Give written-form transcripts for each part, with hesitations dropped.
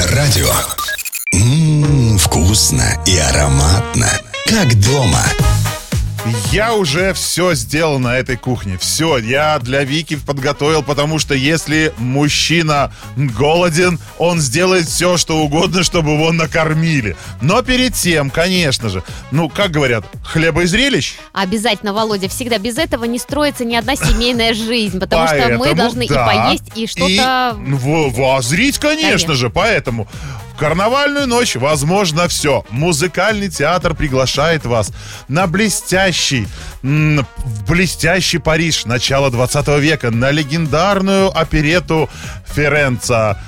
Радио. Вкусно и ароматно, как дома. Я уже все сделал на этой кухне. Все, я для Вики подготовил, потому что если мужчина голоден, он сделает все, что угодно, чтобы его накормили. Но перед тем, конечно же, как говорят, хлеба и зрелищ. Обязательно, Володя, всегда без этого не строится ни одна семейная жизнь, потому что мы должны и поесть, и что-то... воззрить, конечно же, поэтому... В карнавальную ночь возможно все. Музыкальный театр приглашает вас на блестящий Париж начала 20 века, на легендарную оперетту Ференца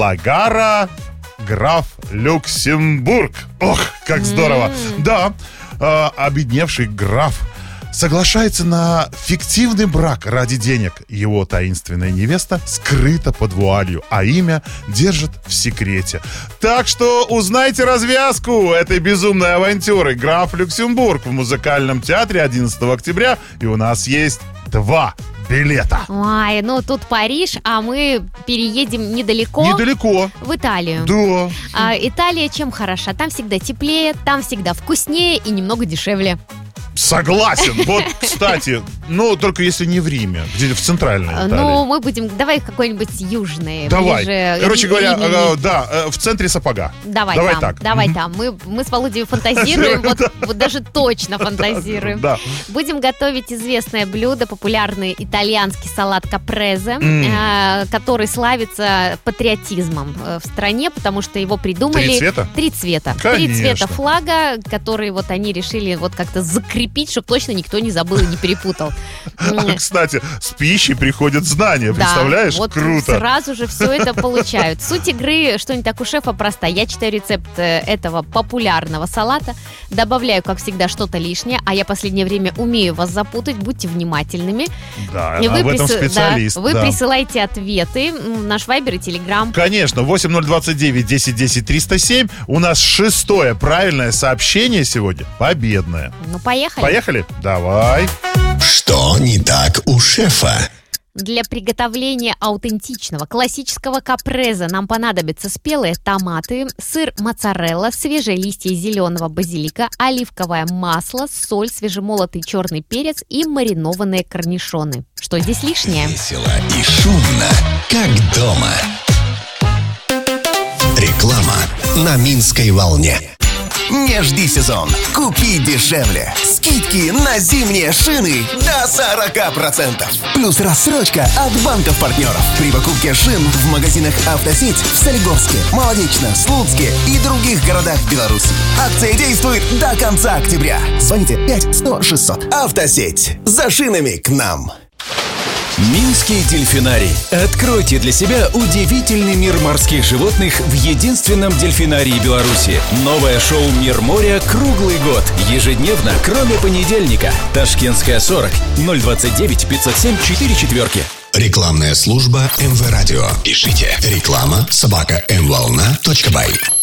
Лагара «Граф Люксембург». Ох, как здорово! Да, обедневший граф соглашается на фиктивный брак ради денег. Его таинственная невеста скрыта под вуалью, а имя держит в секрете. Так что узнайте развязку этой безумной авантюры «Граф Люксембург» в музыкальном театре 11 октября. И у нас есть 2 билета. Ой, тут Париж, а мы переедем недалеко. В Италию. Да. Италия чем хороша? Там всегда теплее, там всегда вкуснее и немного дешевле. Согласен. Вот, кстати, только если не в Риме, где в центральной Италии. Мы будем, давай какой-нибудь южный. Давай. Короче говоря, Римини. В центре сапога. Давай там. Мы с Володей фантазируем, вот даже точно фантазируем. Да. Будем готовить известное блюдо, популярный итальянский салат капрезе, который славится патриотизмом в стране, потому что его придумали... 3 цвета? 3 цвета. Конечно. 3 цвета флага, которые они решили как-то закрепить, чтобы точно никто не забыл и не перепутал. Кстати, с пищей приходят знания, представляешь? Круто. Сразу же все это получают. Суть игры «Что не так у шефа» проста. Я читаю рецепт этого популярного салата, добавляю, как всегда, что-то лишнее, а я последнее время умею вас запутать, будьте внимательными. Да, в этом специалист. Вы присылайте ответы в наш Вайбер и Телеграм. Конечно, 8029 10 10 307. У нас 6-е правильное сообщение сегодня, победное. Поехали. Поехали? Давай. Что не так у шефа? Для приготовления аутентичного классического капреза нам понадобятся спелые томаты, сыр моцарелла, свежие листья зеленого базилика, оливковое масло, соль, свежемолотый черный перец и маринованные корнишоны. Что здесь лишнее? Весело и шумно, как дома. Реклама на Минской волне. Не жди сезон. Купи дешевле. Скидки на зимние шины до 40%. Плюс рассрочка от банков-партнеров. При покупке шин в магазинах «Автосеть» в Солигорске, Молодечно, Слуцке и других городах Беларуси. Акция действует до конца октября. Звоните 5-100-600. «Автосеть». За шинами к нам. Минский дельфинарий. Откройте для себя удивительный мир морских животных в единственном дельфинарии Беларуси. Новое шоу «Мир моря» круглый год. Ежедневно, кроме понедельника. Ташкентская, 40 029 507 44. Рекламная служба МВ Радио. Пишите реклама @mvolna.by.